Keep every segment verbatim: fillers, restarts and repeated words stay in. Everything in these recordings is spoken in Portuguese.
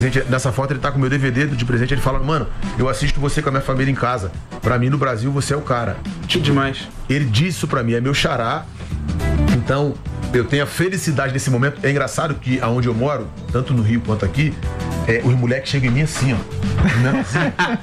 Nessa foto ele tá com o meu D V D de presente, ele fala, mano, eu assisto você com a minha família em casa. Pra mim, no Brasil, você é o cara. Que demais. Ele disse isso pra mim, é meu xará. Então, eu tenho a felicidade nesse momento. É engraçado que aonde eu moro, tanto no Rio quanto aqui, é, os moleques chegam em mim assim, ó. Não, assim.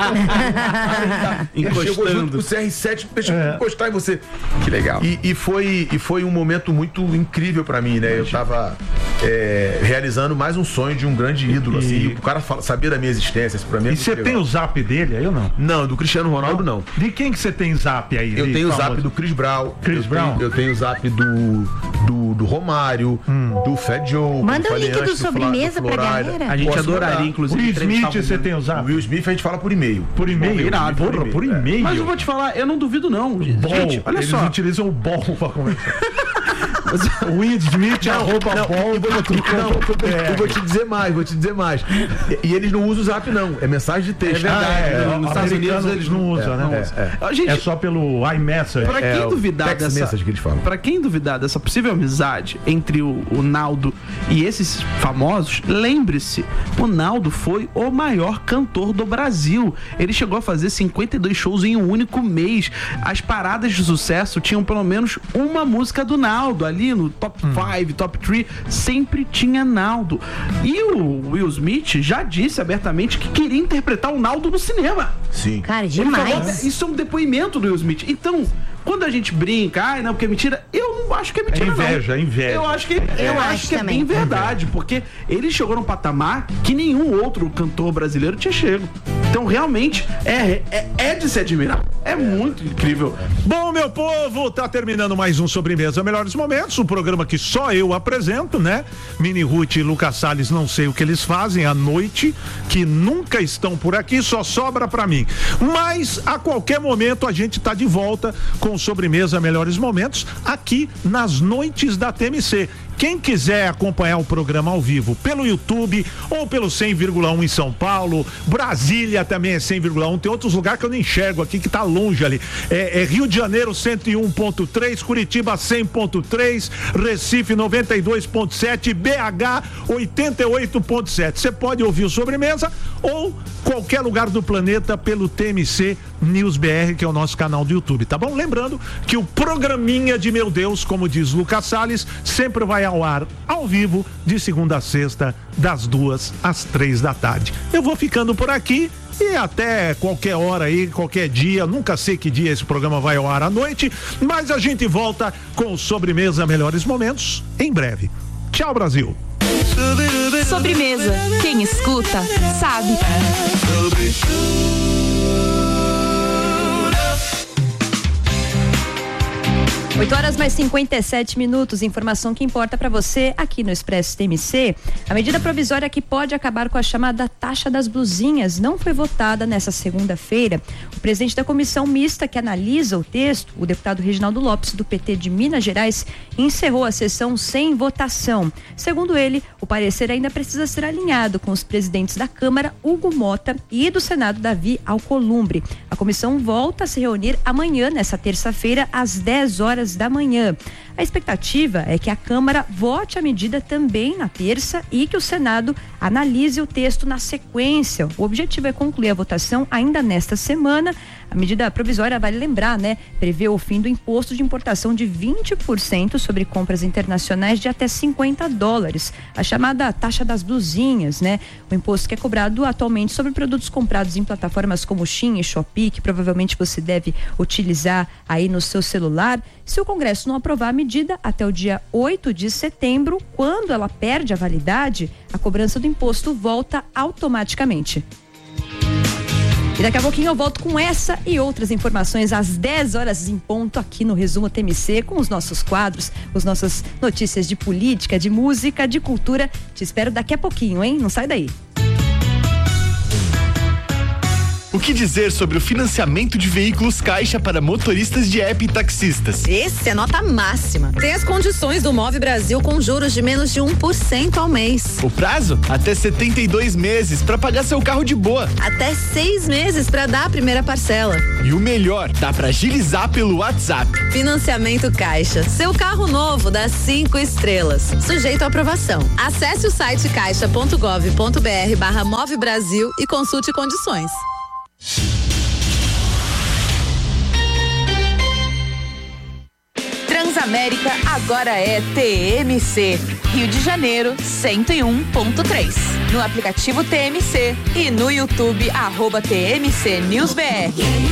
Ele chegou junto com o C R sete, deixa eu é. encostar em você. Que legal. E, e, foi, e foi um momento muito incrível pra mim, né? Eu tava é, realizando mais um sonho de um grande ídolo, e... assim. E o cara fala, sabia da minha existência, isso pra mim é. E você tem o zap dele aí ou não? Não, do Cristiano Ronaldo não. De quem que você tem zap aí? Eu tenho o zap do Chris Brown. Chris eu Brown? Tenho, eu tenho o zap do, do, do Romário, hum. do Fat Joe. Manda o link do sobremesa pra galera. A gente Posso adoraria, mandar. inclusive. Will Smith, você tem o zap? O Will Smith a gente fala por e-mail. Por e-mail? Irado, Porra, por e-mail. Mas eu vou te falar, eu não duvido não. Bom, gente, olha eles só. Eles utilizam o bom pra conversar. O Will Smith, não, arroba não, bom. Eu vou, não, eu vou te dizer mais, vou te dizer mais. E, e eles não usam o zap, não. É mensagem de texto. É verdade. Ah, é, é, nos Estados Unidos eles não usam, é, né? É, é. Gente, é só pelo iMessage. Pra quem é, duvidar dessa, message que eles falam. Pra quem duvidar dessa possível amizade entre o, o Naldo e esses famosos, lembre-se, o Naldo foi o maior cantor do Brasil. Ele chegou a fazer cinquenta e dois shows em um único mês. As paradas de sucesso tinham pelo menos uma música do Naldo ali no top cinco, top três, sempre tinha Naldo. E o Will Smith já disse abertamente que queria interpretar o Naldo no cinema. Sim. Cara, demais. Falou, isso é um depoimento do Will Smith. Então, quando a gente brinca, ai, não, porque é mentira, eu não acho que é mentira, é inveja, não. É inveja. Eu acho que, eu eu acho acho que é também. bem verdade, porque ele chegou num patamar que nenhum outro cantor brasileiro tinha chego. Então, realmente, é, é, é de se admirar. É muito incrível. Bom, meu povo, tá terminando mais um Sobremesa Melhores Momentos, um programa que só eu apresento, né? Mini Ruth e Lucas Salles, não sei o que eles fazem à noite, que nunca estão por aqui, só sobra pra mim. Mas, a qualquer momento, a gente tá de volta com Sobremesa Melhores Momentos, aqui nas noites da T M C. Quem quiser acompanhar o programa ao vivo pelo YouTube ou pelo cem vírgula um em São Paulo, Brasília também é cem vírgula um, tem outros lugares que eu não enxergo aqui, que tá longe ali. É, é Rio de Janeiro cento e um ponto três, Curitiba cem ponto três, Recife noventa e dois ponto sete, B H oitenta e oito ponto sete. Você pode ouvir o Sobremesa ou qualquer lugar do planeta pelo T M C News B R, que é o nosso canal do YouTube, tá bom? Lembrando que o programinha de Meu Deus, como diz Lucas Salles, sempre vai ao ar, ao vivo, de segunda a sexta, das duas às três da tarde. Eu vou ficando por aqui e até qualquer hora aí, qualquer dia, nunca sei que dia esse programa vai ao ar à noite, mas a gente volta com Sobremesa Melhores Momentos em breve. Tchau, Brasil! Sobremesa, quem escuta sabe. oito horas mais cinquenta e sete minutos, informação que importa para você aqui no Expresso T M C. A medida provisória que pode acabar com a chamada taxa das blusinhas não foi votada nessa segunda-feira. O presidente da comissão mista que analisa o texto, o deputado Reginaldo Lopes, do P T de Minas Gerais, encerrou a sessão sem votação. Segundo ele, o parecer ainda precisa ser alinhado com os presidentes da Câmara, Hugo Mota, e do Senado, Davi Alcolumbre. A comissão volta a se reunir amanhã, nessa terça-feira, às dez horas da manhã. A expectativa é que a Câmara vote a medida também na terça e que o Senado analise o texto na sequência. O objetivo é concluir a votação ainda nesta semana. A medida provisória, vale lembrar, né, prevê o fim do imposto de importação de vinte por cento sobre compras internacionais de até cinquenta dólares, a chamada taxa das blusinhas, né? O imposto que é cobrado atualmente sobre produtos comprados em plataformas como Shein e Shopee, que provavelmente você deve utilizar aí no seu celular. Se o Congresso não aprovar a medida até o dia oito de setembro, quando ela perde a validade, a cobrança do imposto volta automaticamente. E daqui a pouquinho eu volto com essa e outras informações às dez horas em ponto aqui no Resumo T M C, com os nossos quadros, as nossas notícias de política, de música, de cultura. Te espero daqui a pouquinho, hein? Não sai daí. O que dizer sobre o financiamento de veículos Caixa para motoristas de app e taxistas? Esse é nota máxima. Tem as condições do Move Brasil com juros de menos de um por cento ao mês. O prazo? Até setenta e dois meses para pagar seu carro de boa. Até seis meses para dar a primeira parcela. E o melhor, dá para agilizar pelo WhatsApp. Financiamento Caixa. Seu carro novo dá cinco estrelas. Sujeito à aprovação. Acesse o site caixa ponto gov ponto br barra Move Brasil e consulte condições. Transamérica agora é T M C. Rio de Janeiro, cento e um ponto três. No aplicativo T M C e no YouTube, arroba T M C News B R.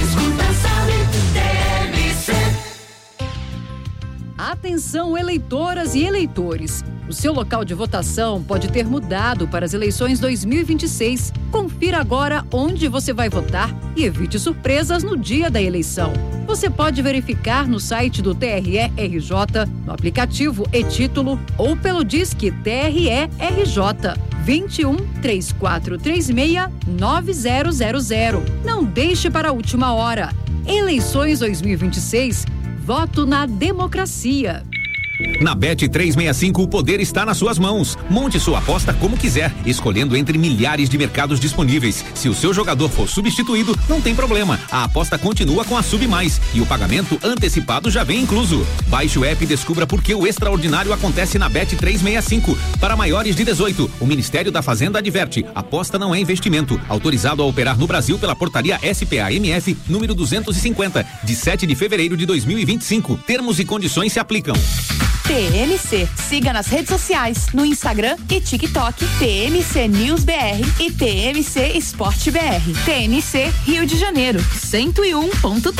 Atenção, eleitoras e eleitores. O seu local de votação pode ter mudado para as eleições dois mil e vinte e seis. Confira agora onde você vai votar e evite surpresas no dia da eleição. Você pode verificar no site do T R E R J, no aplicativo e-Título ou pelo Disque T R E R J vinte e um, três quatro três seis, nove zero zero zero. Não deixe para a última hora. Eleições dois mil e vinte e seis. Voto na democracia. Na Bet trezentos e sessenta e cinco, o poder está nas suas mãos. Monte sua aposta como quiser, escolhendo entre milhares de mercados disponíveis. Se o seu jogador for substituído, não tem problema. A aposta continua com a Sub Mais e o pagamento antecipado já vem incluso. Baixe o app e descubra por que o extraordinário acontece na Bet trezentos e sessenta e cinco. Para maiores de dezoito, o Ministério da Fazenda adverte: aposta não é investimento. Autorizado a operar no Brasil pela portaria S P A M F número duzentos e cinquenta, de sete de fevereiro de dois mil e vinte e cinco. Termos e condições se aplicam. T M C. Siga nas redes sociais, no Instagram e TikTok, T M C News B R e T M C Esporte B R. T M C Rio de Janeiro, cento e um ponto três.